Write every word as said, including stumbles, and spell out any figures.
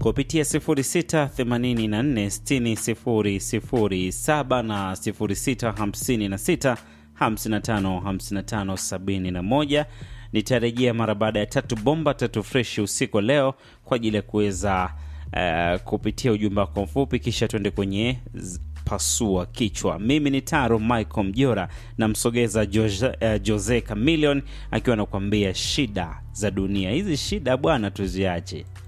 kupitia sifuri sita themanini na nne sitini sifuri sifuri saba na sifuri sita hamsini na sita hamsini na tano hamsini na tano sabini na moja. Nitarejea mara baada ya tatu bomba tatu fresh usiku leo kwa ajili ya kuweza uh, kupitia ujumbe wako mfupi, kisha tuende kwenye pasua kichwa. Mimi ni Taro Michael Mjora na msogeza Jose, uh, Jose Chameleone akiwa anakuambia shida za dunia. Hizi shida bwana tuziache.